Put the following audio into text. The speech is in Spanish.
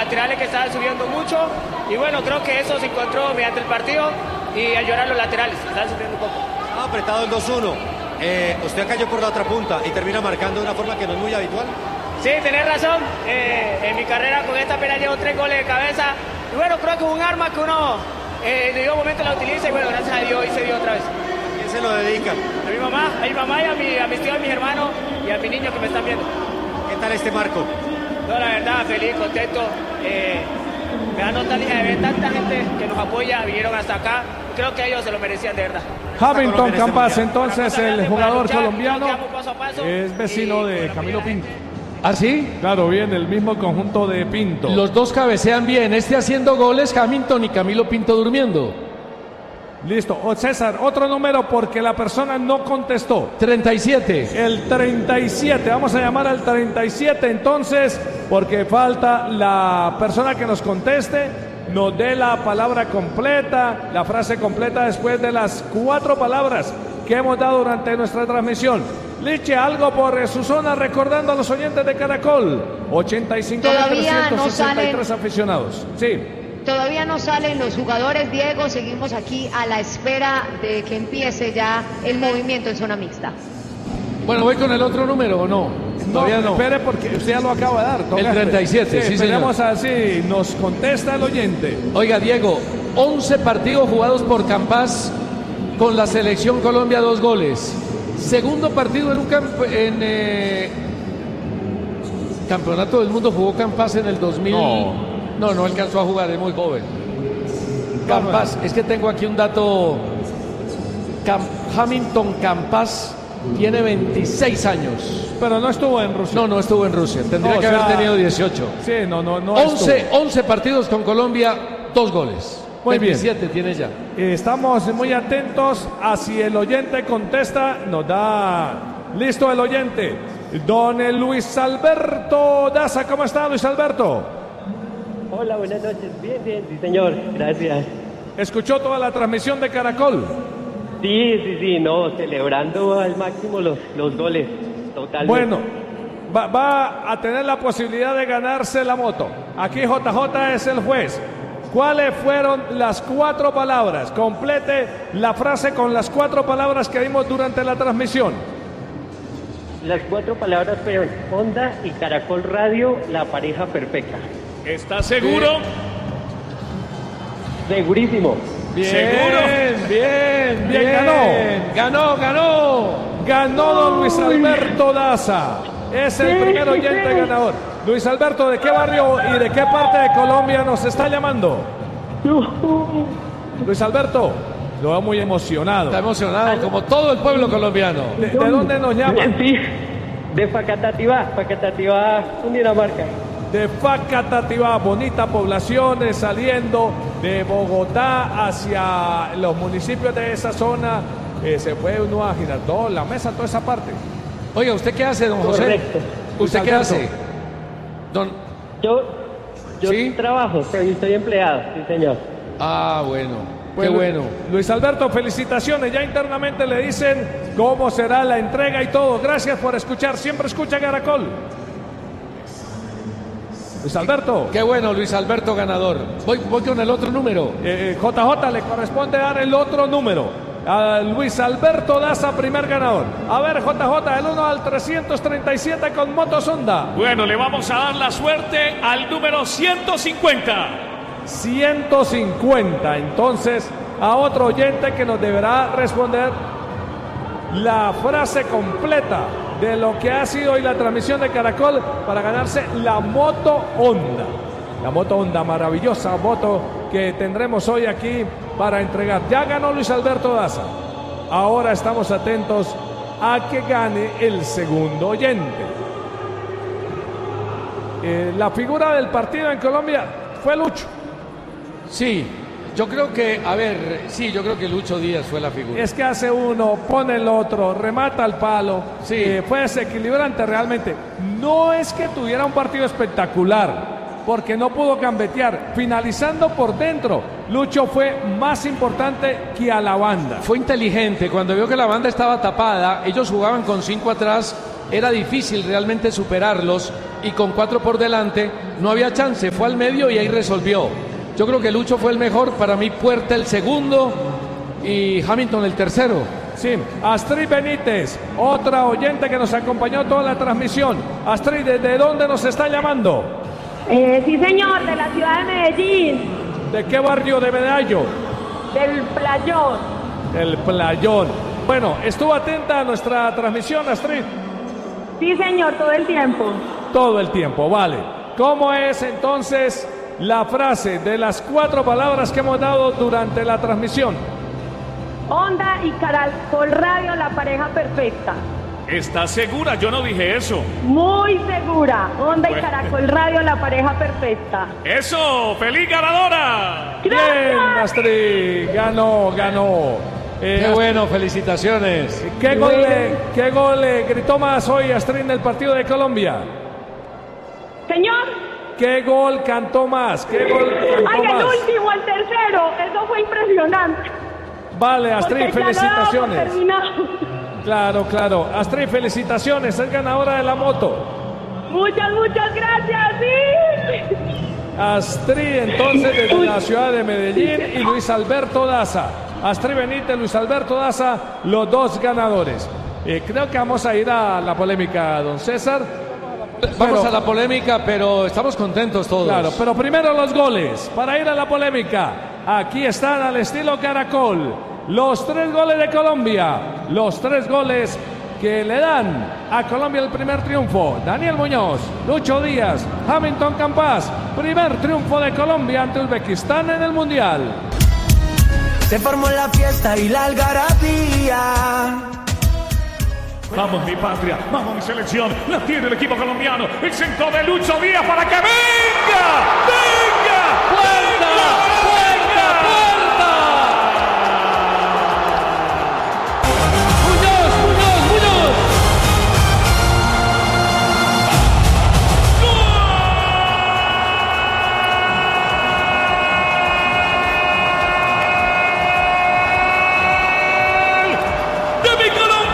laterales que estaban subiendo mucho y bueno, creo que eso se encontró mediante el partido y al llorar los laterales, estaban sufriendo un poco. Estaba apretado el 2-1, usted cayó por la otra punta y termina marcando de una forma que no es muy habitual. Sí, tenés razón, en mi carrera con esta pena llevo 3 goles de cabeza y bueno, creo que es un arma que uno en debido momento la utiliza y bueno, gracias a Dios y se dio otra vez. ¿A quién se lo dedica? A mi mamá y a mis tíos, a mis hermanos y a mis niños que me están viendo. ¿Qué tal este marco? No, la verdad, feliz, contento. Me da nostalgia de ver tanta gente que nos apoya, vinieron hasta acá. Creo que ellos se lo merecían de verdad. Hamilton Campas, entonces el jugador luchar, colombiano, paso a paso, es vecino de Camilo Pinto. ¿Ah, sí? Claro, bien, el mismo conjunto de Pinto. Los dos cabecean bien, este haciendo goles, Hamilton y Camilo Pinto durmiendo. Listo, César, otro número porque la persona no contestó. 37. El 37, vamos a llamar al 37 entonces, porque falta la persona que nos conteste, nos dé la palabra completa, la frase completa después de las 4 palabras que hemos dado durante nuestra transmisión. Liche, algo por su zona, recordando a los oyentes de Caracol. 85.363 aficionados. Sí. Todavía no salen los jugadores, Diego, seguimos aquí a la espera de que empiece ya el movimiento en zona mixta. Bueno, ¿voy con el otro número o no? Todavía no. Espere porque usted ya lo acaba de dar. El 37, sí, esperemos así, nos contesta el oyente. Oiga, Diego, 11 partidos jugados por Campas con la selección Colombia, 2 goles. Segundo partido en un campeonato del mundo jugó Campas en el 2000. No alcanzó a jugar, es muy joven. Campas, es que tengo aquí un dato. Hamilton Campas tiene 26 años. Pero no estuvo en Rusia. No estuvo en Rusia. Tendría que haber tenido 18. Sí, no 11 partidos con Colombia, 2 goles. Muy 27 bien. tiene ya. Estamos muy atentos a si el oyente contesta, nos da listo el oyente. Don Luis Alberto Daza, ¿cómo está Luis Alberto? Hola, buenas noches. Bien, sí señor, gracias. ¿Escuchó toda la transmisión de Caracol? Sí, no, celebrando al máximo los goles, totalmente. Bueno, va a tener la posibilidad de ganarse la moto. Aquí JJ es el juez. ¿Cuáles fueron las 4 palabras? Complete la frase con las 4 palabras que vimos durante la transmisión. Las 4 palabras fueron Honda y Caracol Radio, la pareja perfecta. ¿Estás seguro? Segurísimo. Bien, ¿Seguro? Bien, ganó don Luis Alberto Daza. Es el primer oyente ganador. Luis Alberto, ¿de qué barrio y de qué parte de Colombia nos está llamando? Luis Alberto, lo veo muy emocionado. Está emocionado, como todo el pueblo colombiano. ¿De dónde nos llama? Sí, de Facatativá, Cundinamarca. De Facatativá, bonita población, saliendo de Bogotá hacia los municipios de esa zona. Se puede uno imaginar toda la mesa, toda esa parte. Oiga, ¿usted qué hace, don José? Correcto. ¿Usted qué hace? Yo ¿Sí? trabajo, estoy empleado, sí señor. Ah, bueno, qué bueno. Luis Alberto, felicitaciones. Ya internamente le dicen cómo será la entrega y todo. Gracias por escuchar. Siempre escucha Caracol. Luis Alberto. Qué bueno, Luis Alberto ganador. Voy con el otro número. JJ, le corresponde dar el otro número. A Luis Alberto Daza, primer ganador. A ver, JJ, el 1 al 337 con motos Honda. Bueno, le vamos a dar la suerte al número 150. 150. Entonces, a otro oyente que nos deberá responder la frase completa de lo que ha sido hoy la transmisión de Caracol para ganarse la moto Honda. La moto Honda, maravillosa moto que tendremos hoy aquí para entregar. Ya ganó Luis Alberto Daza. Ahora estamos atentos a que gane el segundo oyente. La figura del partido en Colombia fue Lucho. Sí, yo creo que Lucho Díaz fue la figura. Es que hace uno, pone el otro, remata al palo. Sí. Fue desequilibrante realmente. No es que tuviera un partido espectacular, porque no pudo gambetear. Finalizando por dentro, Lucho fue más importante que a la banda. Fue inteligente. Cuando vio que la banda estaba tapada, ellos jugaban con 5 atrás, era difícil realmente superarlos, y con 4 por delante no había chance, fue al medio y ahí resolvió. Yo creo que Lucho fue el mejor, para mí Puerta el segundo y Hamilton el tercero. Sí, Astrid Benítez, otra oyente que nos acompañó toda la transmisión. Astrid, ¿desde dónde nos está llamando? Sí, señor, de la ciudad de Medellín. ¿De qué barrio de Medallo? Del Playón. El Playón. Bueno, ¿estuvo atenta a nuestra transmisión, Astrid? Sí, señor, todo el tiempo. Todo el tiempo, vale. ¿Cómo es entonces la frase de las 4 palabras que hemos dado durante la transmisión? Onda y Caracol Radio, la pareja perfecta. ¿Estás segura? Yo no dije eso. Muy segura. Onda y Caracol Radio, la pareja perfecta. ¡Eso! ¡Feliz ganadora! Bien, Astrid, ganó. Qué bueno, felicitaciones. ¿Qué gol le gritó más hoy Astrid en el partido de Colombia? Señor. ¿Qué gol cantó más? ¿Qué gol cantó Ay, el más? último, el tercero. Eso fue impresionante. Vale, Astrid, porque felicitaciones. Claro. Astrid, felicitaciones, es ganadora de la moto. Muchas gracias, sí. Astrid, entonces, desde la ciudad de Medellín, y Luis Alberto Daza. Astrid Benítez, Luis Alberto Daza, los 2 ganadores. Creo que vamos a ir a la polémica, don César. Vamos a la polémica, pero estamos contentos todos. Claro, pero primero los goles. Para ir a la polémica, aquí están al estilo Caracol. Los 3 goles de Colombia. Los 3 goles que le dan a Colombia el primer triunfo. Daniel Muñoz, Lucho Díaz, Hamilton Campas. Primer triunfo de Colombia ante Uzbekistán en el Mundial. Se formó la fiesta y la algarabía. Vamos mi patria, vamos mi selección, la tiene el equipo colombiano, el centro de Lucho Díaz para que venga